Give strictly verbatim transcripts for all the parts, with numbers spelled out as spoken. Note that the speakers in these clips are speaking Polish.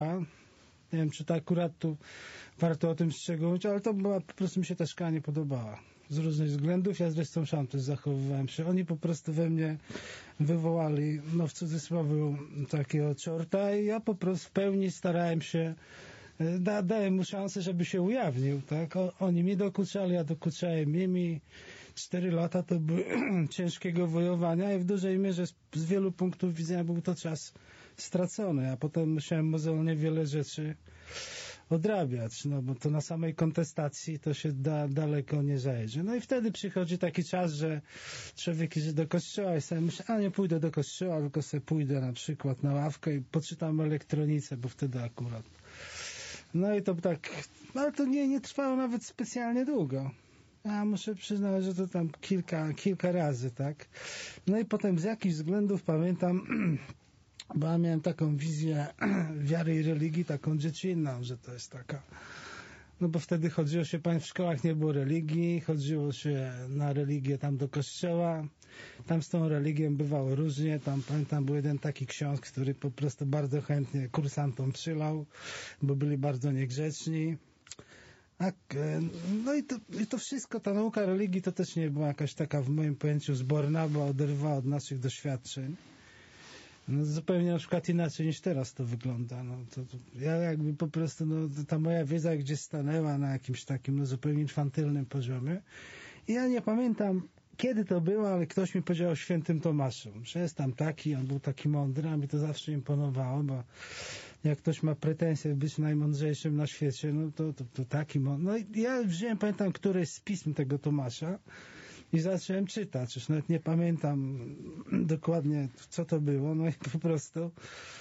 Nie wiem, czy to akurat tu warto o tym szczegółować, ale to była, po prostu mi się ta szkoła nie podobała. Z różnych względów. Ja zresztą sam też zachowywałem się. Oni po prostu we mnie wywołali, no w cudzysłowie, takiego czorta i ja po prostu w pełni starałem się, da, dałem mu szansę, żeby się ujawnił, tak? O, oni mi dokuczali, ja dokuczałem im i cztery lata to były ciężkiego wojowania i w dużej mierze z, z wielu punktów widzenia był to czas stracony, a potem musiałem mozolnie wiele rzeczy odrabiać, no bo to na samej kontestacji to się da, daleko nie zajdzie. No i wtedy przychodzi taki czas, że człowiek idzie do kościoła i sobie myśli, a nie pójdę do kościoła, tylko sobie pójdę na przykład na ławkę i poczytam o elektronice, bo wtedy akurat. No i to tak, ale to nie, nie trwało nawet specjalnie długo. Ja muszę przyznać, że to tam kilka, kilka razy, tak. No i potem z jakichś względów pamiętam, bo ja miałem taką wizję wiary i religii, taką dziecinną, że to jest taka, no bo wtedy chodziło się, w szkołach nie było religii, chodziło się na religię tam do kościoła, tam z tą religią bywało różnie, tam pamiętam był jeden taki ksiądz, który po prostu bardzo chętnie kursantom przylał, bo byli bardzo niegrzeczni. Tak, no i to, i to wszystko, ta nauka religii to też nie była jakaś taka w moim pojęciu zborna, bo oderwała od naszych doświadczeń. No, zupełnie na przykład inaczej niż teraz to wygląda. No, to, to ja jakby po prostu, no, ta moja wiedza gdzieś stanęła na jakimś takim no, zupełnie infantylnym poziomie. I ja nie pamiętam, kiedy to było, ale ktoś mi powiedział o świętym Tomaszu, że jest tam taki, on był taki mądry, a mi to zawsze imponowało, bo jak ktoś ma pretensje być najmądrzejszym na świecie, no to, to, to taki mądry. No i ja wziąłem, pamiętam, któreś z pism tego Tomasza i zacząłem czytać. Już nawet nie pamiętam dokładnie, co to było, no i po prostu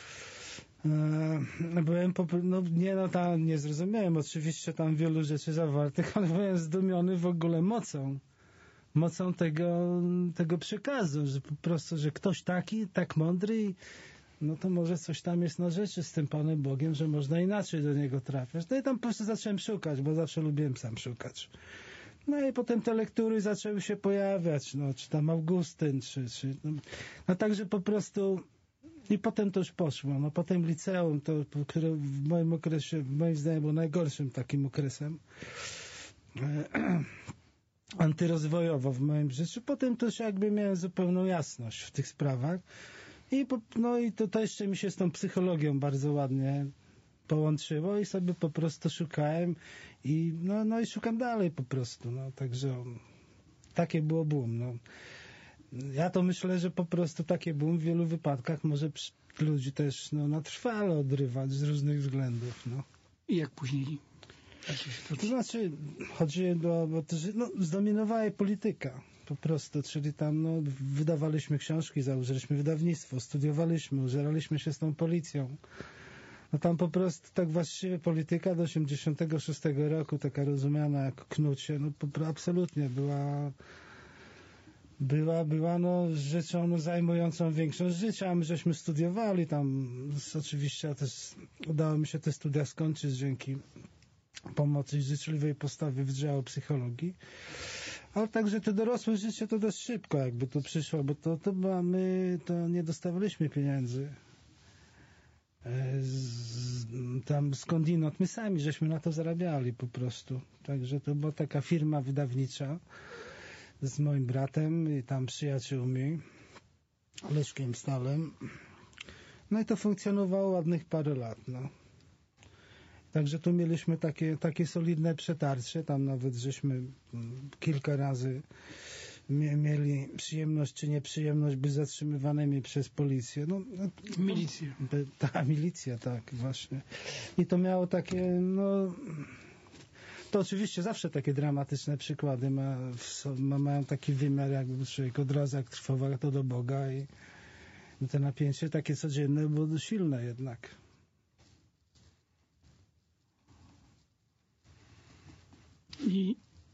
e, byłem, po, no nie, no tam nie zrozumiałem oczywiście tam wielu rzeczy zawartych, ale byłem zdumiony w ogóle mocą mocą tego, tego przekazu, że po prostu, że ktoś taki, tak mądry i no to może coś tam jest na rzeczy z tym Panem Bogiem, że można inaczej do Niego trafiać. No i tam po prostu zacząłem szukać, bo zawsze lubiłem sam szukać. No i potem te lektury zaczęły się pojawiać, no, czy tam Augustyn, czy, czy no, no także po prostu i potem to już poszło. No potem liceum, to, które w moim okresie, moim zdaniem było najgorszym takim okresem antyrozwojowo w moim życiu. Potem też jakby miałem zupełną jasność w tych sprawach. I po, no i to, to jeszcze mi się z tą psychologią bardzo ładnie połączyło i sobie po prostu szukałem i no, no i szukam dalej po prostu. No, także takie było boom. No. Ja to myślę, że po prostu takie boom w wielu wypadkach może ludzi też no, na trwale odrywać z różnych względów. No. I jak później? To znaczy, chodzi do, bo to, no, zdominowała jej polityka po prostu, czyli tam no, wydawaliśmy książki, założyliśmy wydawnictwo, studiowaliśmy, użeraliśmy się z tą policją. No tam po prostu tak właściwie polityka do osiemdziesiątego szóstego roku, taka rozumiana jak knucie, no po, absolutnie była była, była no, rzeczą no, zajmującą większość życia. My żeśmy studiowali tam, oczywiście też udało mi się te studia skończyć dzięki pomocy i życzliwej postawy Wydziału Psychologii. Ale także to dorosłe życie to dość szybko jakby to przyszło, bo to, to była, my to nie dostawaliśmy pieniędzy. Z, tam skądinąd, my sami żeśmy na to zarabiali po prostu. Także to była taka firma wydawnicza z moim bratem i tam przyjaciółmi, Leszkiem Stalem. No i to funkcjonowało ładnych parę lat, no. Także tu mieliśmy takie, takie solidne przetarcie, tam nawet żeśmy kilka razy mieli przyjemność czy nieprzyjemność być zatrzymywanymi przez policję. No, Milicję. Ta milicja, tak, właśnie. I to miało takie, no... To oczywiście zawsze takie dramatyczne przykłady ma, ma, mają taki wymiar, jakby człowiek od razu jak trwował to do Boga i to napięcie takie codzienne było silne jednak. I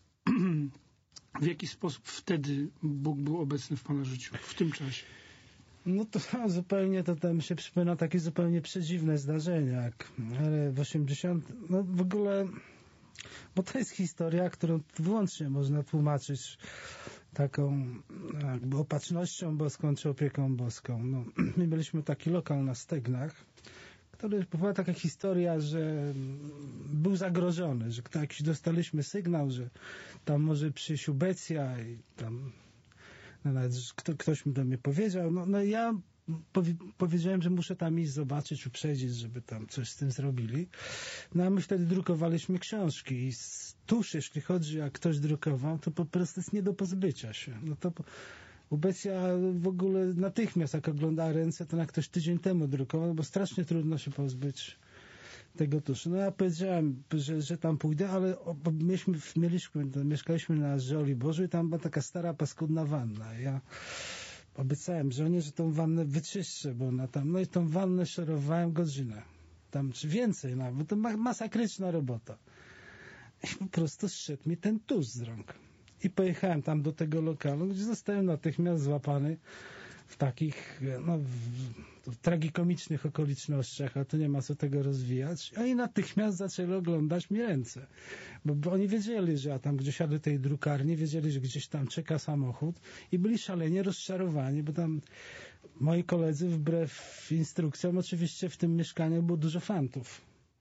w jaki sposób wtedy Bóg był obecny w Pana życiu, w tym czasie? No to zupełnie, to tam się przypomina takie zupełnie przedziwne zdarzenia, jak ale w osiemdziesiątym, no w ogóle, bo to jest historia, którą wyłącznie można tłumaczyć taką jakby opatrznością boską czy opieką boską. No, my mieliśmy taki lokal na Stegnach, który była taka historia, że był zagrożony, że jakiś dostaliśmy sygnał, że tam może przyjść ubecja i tam no nawet kto, ktoś mi do mnie powiedział. No, no ja powi powiedziałem, że muszę tam iść zobaczyć, uprzedzić, żeby tam coś z tym zrobili. No a my wtedy drukowaliśmy książki i tuż, jeśli chodzi, jak ktoś drukował, to po prostu jest nie do pozbycia się. No to ubecja w ogóle natychmiast, jak ogląda ręce, to jak ktoś tydzień temu drukował, bo strasznie trudno się pozbyć tego tuszu. No ja powiedziałem, że, że tam pójdę, ale mieliśmy, mieliśmy, mieszkaliśmy na Żoli Bożej, tam była taka stara, paskudna wanna. Ja obiecałem żonie, że tą wannę wyczyszczę, bo ona tam, no i tą wannę szorowałem godzinę. Tam, czy więcej nawet, bo to masakryczna robota. I po prostu zszedł mi ten tusz z rąk. I pojechałem tam do tego lokalu, gdzie zostałem natychmiast złapany w takich no, w, w tragikomicznych okolicznościach, a tu nie ma co tego rozwijać. A i natychmiast zaczęli oglądać mi ręce. Bo, bo oni wiedzieli, że ja tam gdzieś jadę do tej drukarni, wiedzieli, że gdzieś tam czeka samochód i byli szalenie rozczarowani, bo tam moi koledzy, wbrew instrukcjom, oczywiście w tym mieszkaniu było dużo fantów.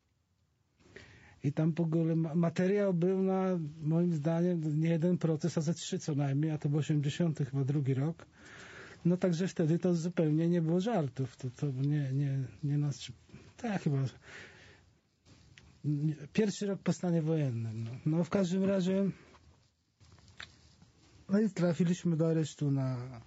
I tam w ogóle materiał był na, moim zdaniem, nie jeden proces, a ze trzy co najmniej, a to był osiemdziesiąty chyba drugi rok. No także wtedy to zupełnie nie było żartów. To, to nie, nie, nie nas... Tak chyba... Pierwszy rok po stanie wojennym. No, no w każdym razie... No i trafiliśmy do aresztu na...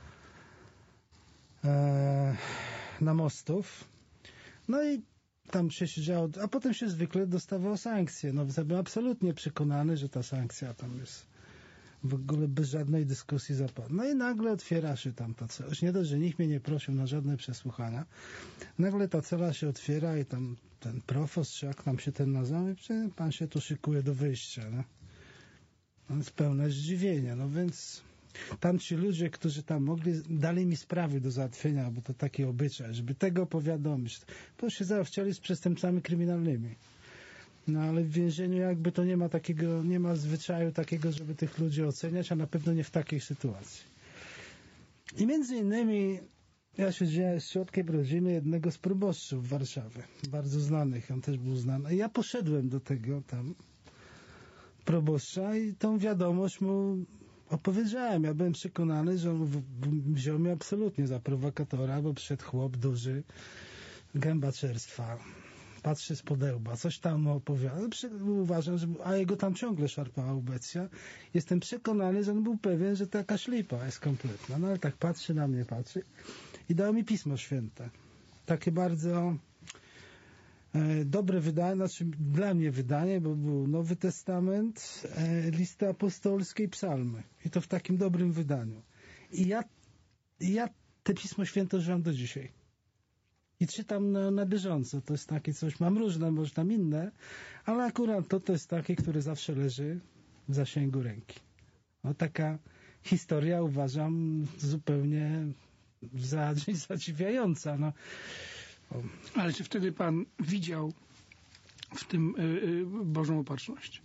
E, na Mostów. No i tam się siedziało, a potem się zwykle dostawało sankcje. No byłem absolutnie przekonany, że ta sankcja tam jest w ogóle bez żadnej dyskusji zapadła. No i nagle otwiera się tam ta cela. Już nie dość, że nikt mnie nie prosił na żadne przesłuchania. Nagle ta cela się otwiera i tam ten profost, czy jak tam się ten nazywa, pan się tu szykuje do wyjścia. No, no jest pełne zdziwienia. No więc tam ci ludzie, którzy tam mogli, dali mi sprawy do załatwienia, bo to taki obyczaj, żeby tego powiadomić. To się załatwiali z przestępcami kryminalnymi. No ale w więzieniu jakby to nie ma takiego, nie ma zwyczaju takiego, żeby tych ludzi oceniać, a na pewno nie w takiej sytuacji. I między innymi ja siedziałem z środkiem rodziny jednego z proboszczów Warszawy, bardzo znanych, on też był znany. I ja poszedłem do tego tam proboszcza i tą wiadomość mu opowiedziałem. Ja byłem przekonany, że on wziął mnie absolutnie za prowokatora, bo przyszedł chłop duży, gęba czerstwa, patrzy z podełba, coś tam mu opowiada. Uważam, że, a jego tam ciągle szarpała ubecja. Jestem przekonany, że on był pewien, że to jakaś lipa jest kompletna. No ale tak patrzy na mnie, patrzy i dał mi Pismo Święte. Takie bardzo e, dobre wydanie, znaczy dla mnie wydanie, bo był Nowy Testament, e, listy apostolskie i psalmy. I to w takim dobrym wydaniu. I ja, ja te Pismo Święte używam do dzisiaj. I czytam na, na bieżąco. To jest takie coś, mam różne, może tam inne, ale akurat to, to jest takie, które zawsze leży w zasięgu ręki. No taka historia, uważam, zupełnie zadziwiająca. No. Ale czy wtedy pan widział w tym y, y, Bożą opatrzność?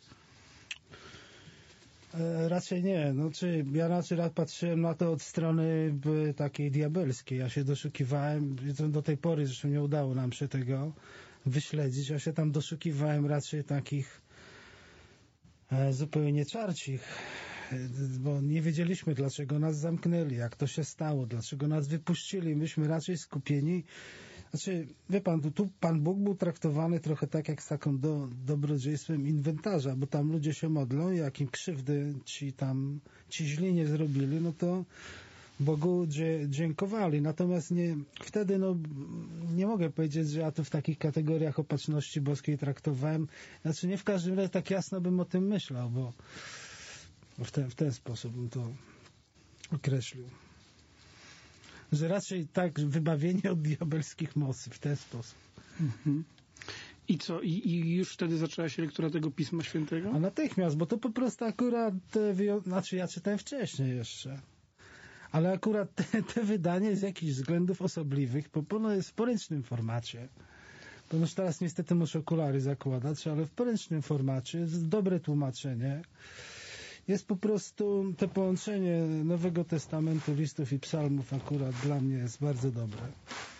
Raczej nie. No, czy ja raczej patrzyłem na to od strony takiej diabelskiej. Ja się doszukiwałem, do tej pory zresztą nie udało nam się tego wyśledzić. Ja się tam doszukiwałem raczej takich e, zupełnie czarcich, bo nie wiedzieliśmy, dlaczego nas zamknęli, jak to się stało, dlaczego nas wypuścili. Myśmy raczej skupieni. Znaczy, wie pan, tu, tu Pan Bóg był traktowany trochę tak jak z taką do, dobrodziejstwem inwentarza, bo tam ludzie się modlą i jak im krzywdy ci tam, ci źli nie zrobili, no to Bogu dzie, dziękowali. Natomiast nie, wtedy no, nie mogę powiedzieć, że ja tu w takich kategoriach opatrzności boskiej traktowałem. Znaczy nie w każdym razie tak jasno bym o tym myślał, bo w ten, w ten sposób bym to określił. Że raczej tak wybawienie od diabelskich mocy w ten sposób. Mhm. I co? I, I już wtedy zaczęła się lektura tego Pisma Świętego? A natychmiast, bo to po prostu akurat te, znaczy ja czytałem wcześniej jeszcze. Ale akurat te, te wydanie z jakichś względów osobliwych, bo ono jest w poręcznym formacie. Ponieważ teraz niestety muszę okulary zakładać, ale w poręcznym formacie jest dobre tłumaczenie. Jest po prostu to połączenie Nowego Testamentu, listów i psalmów akurat dla mnie jest bardzo dobre.